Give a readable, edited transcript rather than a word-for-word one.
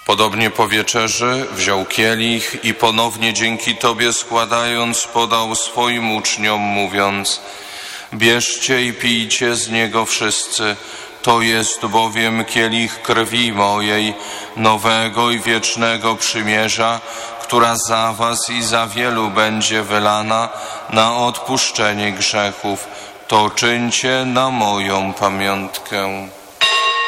Podobnie po wieczerzy wziął kielich i ponownie dzięki Tobie składając podał swoim uczniom, mówiąc: bierzcie i pijcie z niego wszyscy, to jest bowiem kielich krwi mojej, nowego i wiecznego przymierza, która za was i za wielu będzie wylana na odpuszczenie grzechów. To czyńcie na moją pamiątkę.